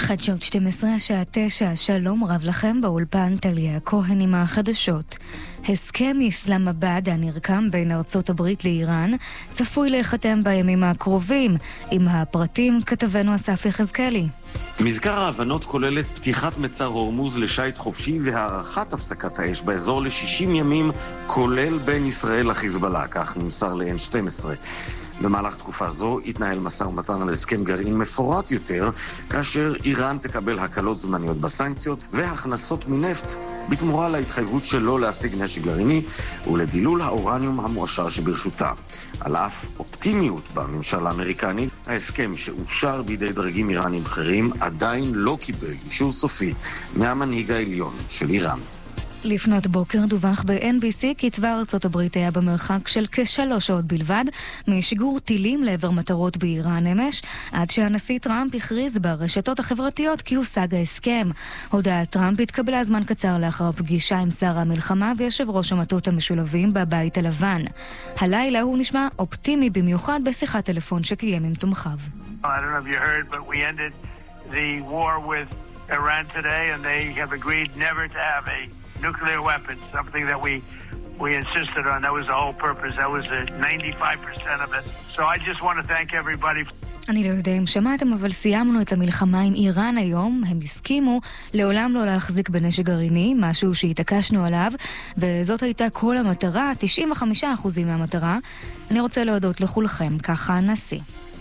חדשות 12 השעה 9, שלום רב לכם, באולפן טליה כהן עם החדשות. הסכם איסלאמבאד הנרקם בין ארצות הברית לאיראן צפוי להיחתם בימים הקרובים. עם הפרטים כתבנו אסף יחזקאלי. מזכר ההבנות כוללת פתיחת מצר הורמוז לשייט חופשי והארכת הפסקת האש באזור ל-60 ימים, כולל בין ישראל לחיזבאללה, כך נמסר ל-N12. במהלך תקופה זו יתנהל משא ומתן על הסכם גרעין מפורט יותר, כאשר איראן תקבל הקלות זמניות בסנקציות והכנסות מנפט בתמורה להתחייבות שלא להשיג נשק גרעיני ולדילול האורניום המועשר שברשותה. על אף אופטימיות בממשל האמריקני, ההסכם שאושר בידי דרגים איראנים בכירים עדיין לא קיבל אישור סופי מהמנהיג העליון של איראן. לפנות בוקר דווח ב-NBC כי צבא ארצות הברית היה במרחק של כ3 שעות בלבד משיגור טילים לעבר מטרות באיראן אמש, עד שהנשיא טראמפ הכריז ברשתות החברתיות כי הושג ההסכם. הודעת טראמפ התקבלה זמן קצר לאחר פגישה עם שר המלחמה ויושב ראש המטות המשולבים בבית הלבן. הלילה הוא נשמע אופטימי במיוחד בשיחת טלפון שקיים עם תומכיו. I don't know if you heard, but we ended the war with Iran today and they have agreed never to have a nuclear weapons, something that we insisted on. That was the whole purpose. That was 95% of it. So I just want to thank everybody. אני לא יודע אם שמעתם, אבל סיימנו את המלחמה עם איראן היום. הם הסכימו לעולם לא להחזיק בנשק גרעיני, משהו שהתעקשנו עליו, וזאת הייתה כל המטרה, 95% מהמטרה. אני רוצה להודות לכולכם, ככה הנשיא.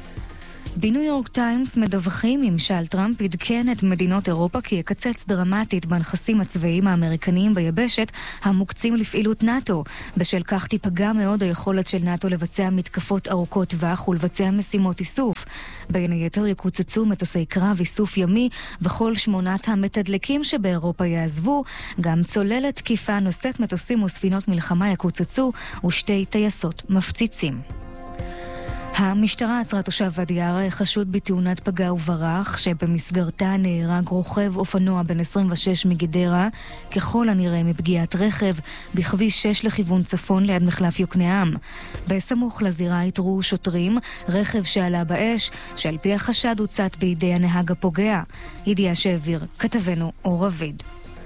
בניו יורק טיימס מדווחים ממשל טראמפ עדכן את מדינות אירופה כי יקצץ דרמטית בנכסים הצבאיים האמריקניים ביבשת המוקצים לפעילות נאטו. בשל כך תיפגע מאוד היכולת של נאטו לבצע מתקפות ארוכות טווח ולבצע משימות איסוף. בין היתר יקוצצו מטוסי קרב, איסוף ימי וכל 8 המתדלקים שבאירופה יעזבו. גם צוללת תקיפה נושאת מטוסים וספינות מלחמה יקוצצו ושתי טייסות מפציצים. המשטרה עצרה תושב ואדי ערה חשוד בתאונת פגע וברח שבמסגרתה נהרג רוכב אופנוע בן 26 מגדרה, ככל הנראה מפגיעת רכב בכביש 6 לכיוון צפון ליד מחלף יוקנעם. בסמוך לזירה התרו שוטרים רכב שעלה באש, שעל פי החשד הוצת בידי הנהג הפוגע. ידיעה שהעביר כתבנו אור רביד.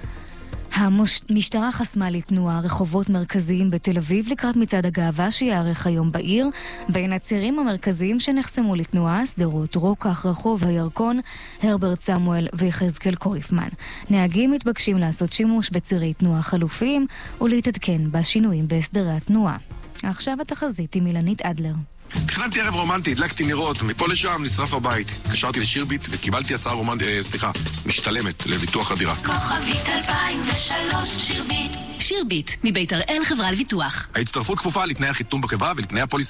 המשטרה חסמה לתנועה רחובות מרכזיים בתל אביב לקראת מצעד הגאווה שיערך היום בעיר. בין הצירים המרכזיים שנחסמו לתנועה, סדרות רוקח, רחוב הירקון, הרברט סמואל ויחזקאל קוריפמן. נהגים מתבקשים לעשות שימוש בצירי תנועה חלופיים ולהתעדכן בשינויים בהסדרי התנועה. עכשיו התחזית עם אילנית אדלר. תכננתי ערב רומנטי, הדלקתי נרות, מפה לשם נשרף הבית. קשרתי לשירביט וקיבלתי הצעה משתלמת לביטוח הדירה. כוכבית 2003 שירביט. שירביט, מבית הראל חברה לביטוח. ההצטרפות כפופה לתנאי החיתום בחברה ולתנאי הפוליסה.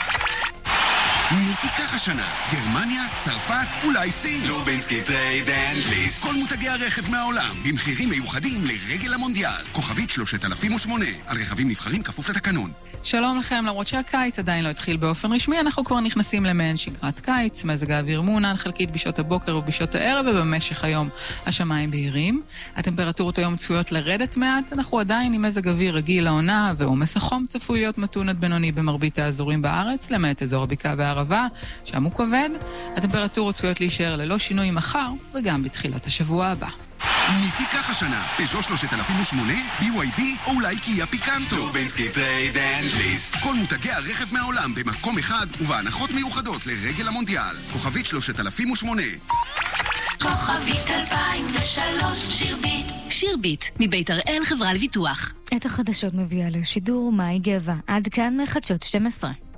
מי תיקח השנה? גרמניה, צרפת, אולי סין? לובינסקי טרייד אנד ליסט. כל מותגי הרכב מהעולם, במחירים מיוחדים לרגל המונדיאל. כוכבית 3008, על רכבים נבחרים כפוף לתקנון. שלום לכם, למרות שהקיץ עדיין לא התחיל באופן רשמי, אנחנו כבר נכנסים למעין שגרת קיץ, מזג האוויר מעונן חלקית בשעות הבוקר ובשעות הערב, ובמשך היום השמיים בהירים. הטמפרטורות היום צפויות לרדת מעט, אנחנו עדיין עם מזג אוויר רגיל לעונה, ועומס החום צפוי להיות מתון עד בינוני במרבית האזורים בארץ, למעט אזור הבקעה והערבה, שם הוא כבד. הטמפרטורות צפויות להישאר ללא שינוי מחר, וגם בתחילת השבוע הבא. מי תיקח השנה? פז'ו 3008, BYD או אולי קיה פיקנטו? לובינסקי טרייד אנד ליסט. כל מותגי הרכב מהעולם במקום אחד ובהנחות מיוחדות לרגל המונדיאל. כוכבית 3008. כוכבית 2003 שירביט. שירביט, מבית הראל חברה לביטוח. את החדשות מביאה לשידור מאי גבע. עד כאן מחדשות 12.